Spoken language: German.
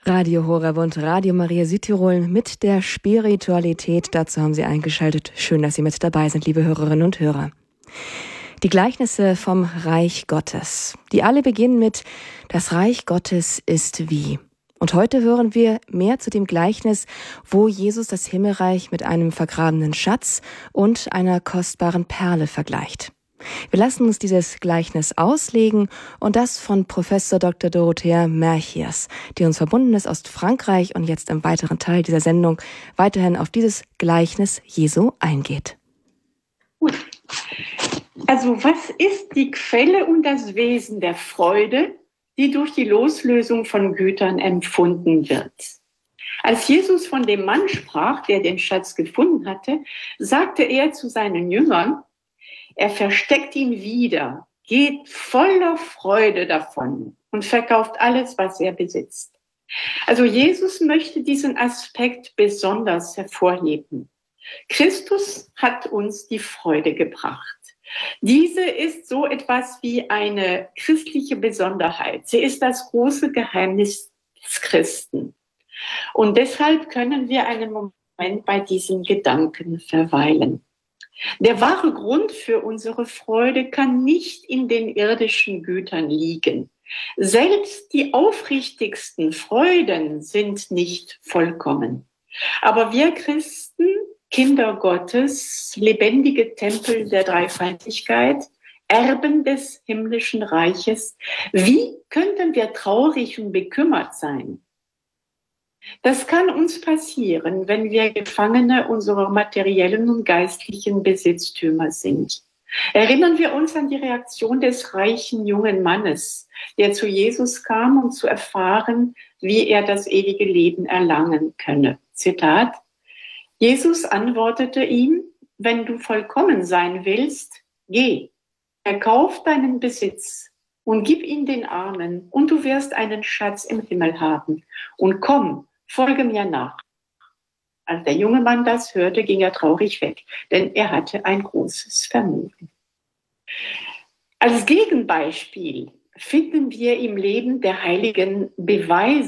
Radio Horeb und Radio Maria Südtirol mit der Spiritualität. Dazu haben Sie eingeschaltet. Schön, dass Sie mit dabei sind, liebe Hörerinnen und Hörer. Die Gleichnisse vom Reich Gottes, die alle beginnen mit „Das Reich Gottes ist wie“. Und heute hören wir mehr zu dem Gleichnis, wo Jesus das Himmelreich mit einem vergrabenen Schatz und einer kostbaren Perle vergleicht. Wir lassen uns dieses Gleichnis auslegen und das von Professor Dr. Dorothea Merchiers, die uns verbunden ist aus Frankreich und jetzt im weiteren Teil dieser Sendung weiterhin auf dieses Gleichnis Jesu eingeht. Gut. Also was ist die Quelle und das Wesen der Freude, die durch die Loslösung von Gütern empfunden wird? Als Jesus von dem Mann sprach, der den Schatz gefunden hatte, sagte er zu seinen Jüngern: Er versteckt ihn wieder, geht voller Freude davon und verkauft alles, was er besitzt. Also Jesus möchte diesen Aspekt besonders hervorheben. Christus hat uns die Freude gebracht. Diese ist so etwas wie eine christliche Besonderheit. Sie ist das große Geheimnis des Christen. Und deshalb können wir einen Moment bei diesem Gedanken verweilen. Der wahre Grund für unsere Freude kann nicht in den irdischen Gütern liegen. Selbst die aufrichtigsten Freuden sind nicht vollkommen. Aber wir Christen, Kinder Gottes, lebendige Tempel der Dreifaltigkeit, Erben des himmlischen Reiches, wie könnten wir traurig und bekümmert sein? Das kann uns passieren, wenn wir Gefangene unserer materiellen und geistlichen Besitztümer sind. Erinnern wir uns an die Reaktion des reichen jungen Mannes, der zu Jesus kam, um zu erfahren, wie er das ewige Leben erlangen könne. Zitat: Jesus antwortete ihm: Wenn du vollkommen sein willst, geh, verkauf deinen Besitz und gib ihn den Armen, und du wirst einen Schatz im Himmel haben. Und komm, folge mir nach. Als der junge Mann das hörte, ging er traurig weg, denn er hatte ein großes Vermögen. Als Gegenbeispiel finden wir im Leben der Heiligen Beweise